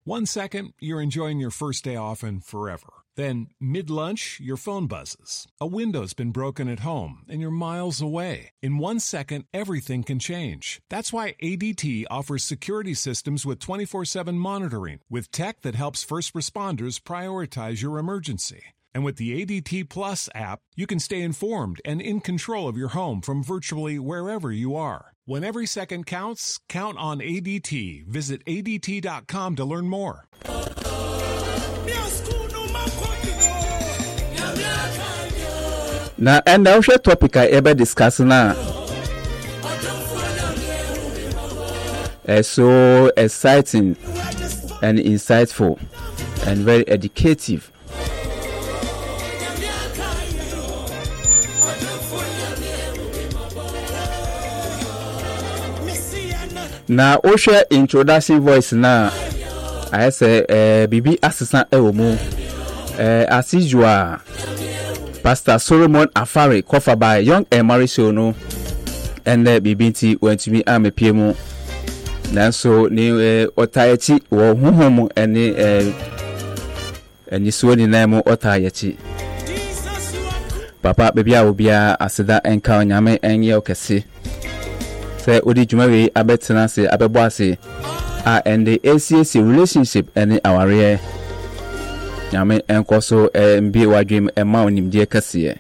1 second, you're enjoying your first day off and forever. Then, mid-lunch, your phone buzzes. A window's been broken at home, and you're miles away. In 1 second, everything can change. That's why ADT offers security systems with 24/7 monitoring, with tech that helps first responders prioritize your emergency. And with the ADT Plus app, you can stay informed and in control of your home from virtually wherever you are. When every second counts, count on ADT. Visit ADT.com to learn more. Na and our topic I ever discuss now. So exciting and insightful and very educative. Now, Osha introduction voice now. I say, BB assistant Ewomu, as usual. Pastor Solomon Afari, covered by Young and Marisono, and BBT went to me. I'm a PMO. Now, so new Otayachi or Humomo and you swear in name Otayachi. Papa, baby, I will be a Asada and Kanyame and Yokasi. Say, Odi Jumawi, Abetanasi, Abebwasi, and the ACAC relationship and our rear. Yame enkoso mbi wadwem ema onimdie kase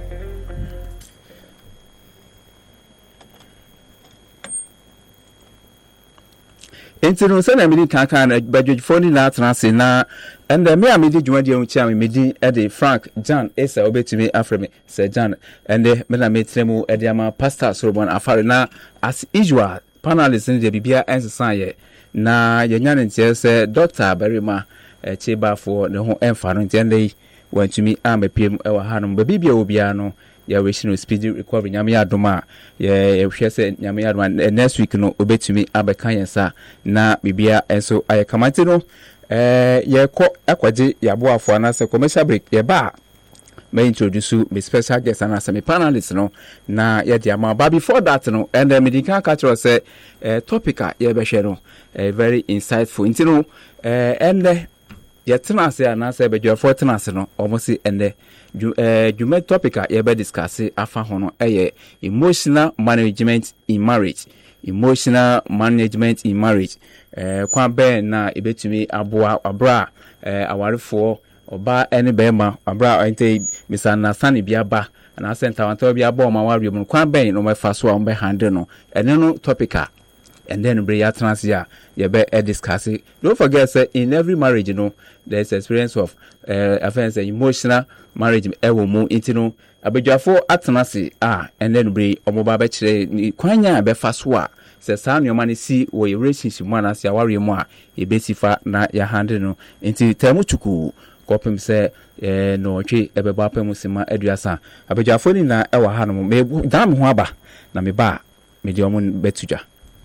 Entino se na medi kankan na badwefoni na atrase na ende me amedi dwumadi enchi medi ede Frank John Esa obetumi afreme Sir John ende me na metremu ede ama Pastor Solomon Afari na as usual panelists in the bibia ensesa ye na yenya ntie se Dr. Berima Cheba for the home environment and they went to me. I'm a PM our Hanum, baby Obiano, ya wishing no speedy recovery. Yamia Doma, yeah, she said Yamia one next week no obey to me Abakansa na Bibia and so I command ya call Aquaji Yabua for another commercial break. Ya bar may introduce you my special guest and as a panelist no na ya diama. But before that no and the medical culture say topica ya beshero very insightful. Intino and yetena se anase bedwafo tena se no almost ende jume topic a ye be discuss afa ho no emotional management in marriage kwa be na ebetumi aboa abra awarefo oba ene be ma abra ente misana sane bia ba na center wanto bia ba ma wari mu kwa be no mefa so a mbe handle no ene no topic and then bring your transia you be discuss it. Don't forget say in every marriage there's experience of offense emotional marriage ewo mu intino abedwafo atenase and then bring omoba be kire kwanya be fa so a say sa no man si wo relationship mu na se aware mu a e be sifa na ya handle no inti temu chuku kopem say no twe e be ba pem sima aduasa abedwafo ni na ewa ha no me dam ho aba na me ba me di omo betuja.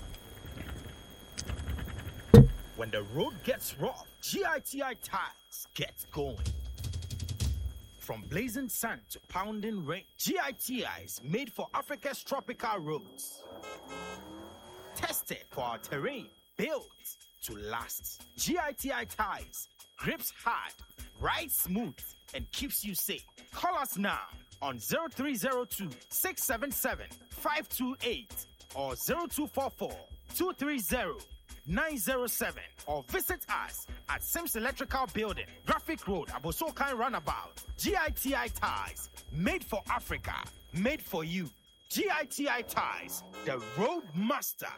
When the road gets rough, GITI tires gets going. From blazing sun to pounding rain, GITI is made for Africa's tropical roads. Tested for our terrain, built to last. GITI tires grips hard, rides smooth, and keeps you safe. Call us now on 0302 677 528 or 0244 230 907 or visit us at Sims Electrical Building, Graphic Road, Abosokan Runabout. GITI Ties, made for Africa, made for you. GITI Ties, the road master.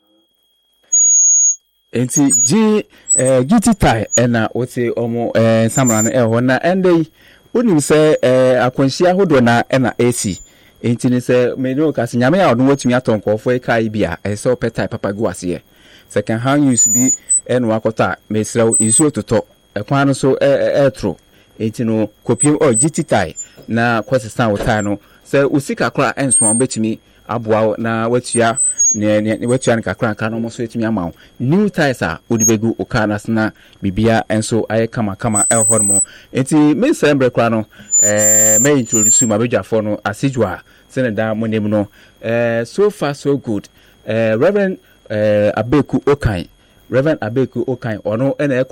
Enti GT tie ena wote omo samran na ende unim se akwanhia hodo na ena AC enti ni se me no ka se nyame ya odon watumi atonkofo e kai bia se opetai papa go ase second hand use bi eno akota mesraw isu ototo ekwan no so etro enti no kopiem GT tie na kwasesa wotai no se usika kra enso obetumi aboa na watua ne watua nkakra nka no mo so etumi amawo new ties a odibegu okanas na bibia enso aye kama elhormo enti me sembre kra no me introduce mabedwafo no asijwa seneda monem no so far so good Reverend Abeku Okan ono ena